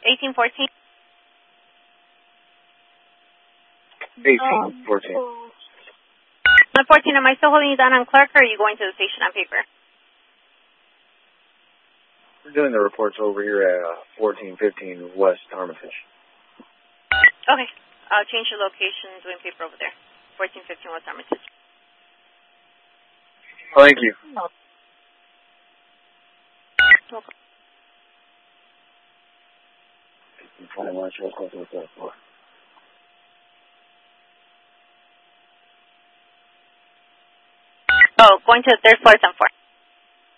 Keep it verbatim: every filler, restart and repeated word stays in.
eighteen fourteen. eighteen fourteen. one fourteen, am I still holding you down on clerk, or are you going to the station on paper? We're doing the reports over here at uh, fourteen fifteen West Armitage. Okay. I'll change your location, doing paper over there. fourteen fifteen West Armitage. Thank you. Welcome. Oh, going to the third floor, ten four.